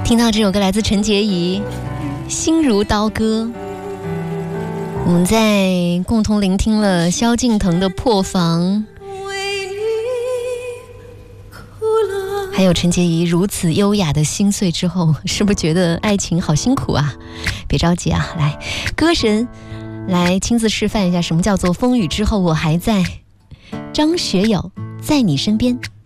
听到这首歌来自陈洁仪，心如刀割。我们在共同聆听了萧敬腾的《破防》，还有陈洁仪如此优雅的心碎之后，是不是觉得爱情好辛苦啊？别着急啊，来，歌神来亲自示范一下什么叫做风雨之后我还在。张学友，在你身边。